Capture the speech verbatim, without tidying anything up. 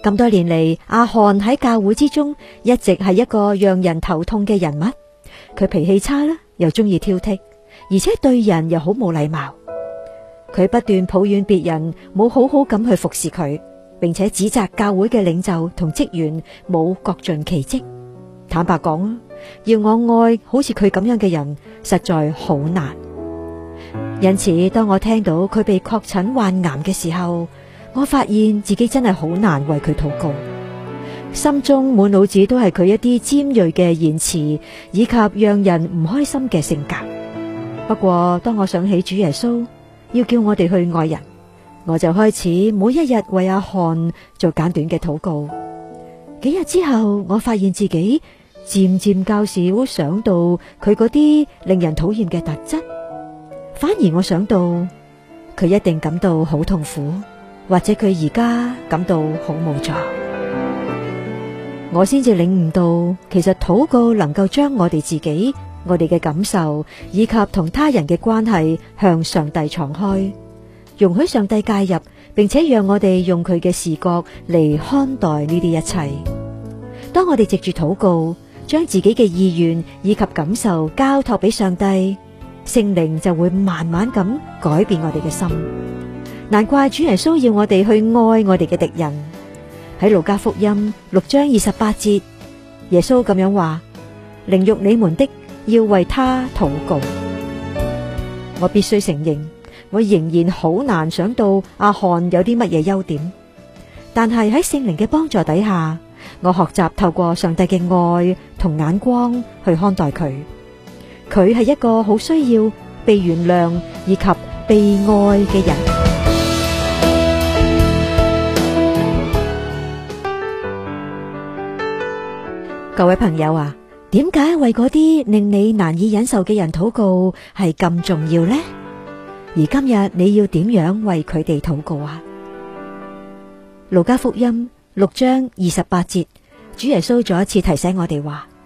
咁多年嚟，阿汗喺教會之中一直係一個讓人頭痛嘅人物。佢脾氣差啦，又中意挑剔，而且對人又好冇禮貌。佢不斷抱怨別人冇好好咁去服侍佢，並且指責教會嘅領袖同職員冇各盡其職。坦白講啊，要我愛好似佢咁樣嘅人，實在好難。因此，當我聽到佢被確診患癌嘅時候，我發現自己真係好難為佢禱告，心中滿腦子都係佢一啲尖銳嘅言辭，以及讓人唔開心嘅性格。不過，當我想起主耶穌要叫我哋去愛人，我就開始每一日為阿汗做簡短嘅禱告。幾日之後，我發現自己漸漸較少想到佢嗰啲令人討厭嘅特質，反而我想到佢一定感到好痛苦，或者佢而家感到好無助。我先至領悟到，其實禱告能夠將我哋自己、我哋嘅感受以及同他人嘅關係向上帝敞開，容許上帝介入，並且讓我哋用佢嘅視覺嚟看待呢啲一切。當我哋藉住禱告，將自己嘅意願以及感受交託俾上帝，聖靈就會慢慢咁改變我哋嘅心。難怪主耶穌要我哋去愛我哋嘅敵人。喺路加福音六章二十八節，耶穌咁樣話：凌辱你們的，要為他禱告。我必須承認，我仍然好難想到阿汗有啲乜嘢優點，但係喺聖靈嘅幫助底下，我學習透過上帝嘅愛同眼光去看待佢。佢係一個好需要被原諒以及被愛嘅人。各位朋友啊，點解為嗰啲令你難以忍受嘅人禱告係咁重要呢？而今日你要點樣為佢哋禱告啊？路加福音六章二十八節，主耶穌再一次提醒我哋話：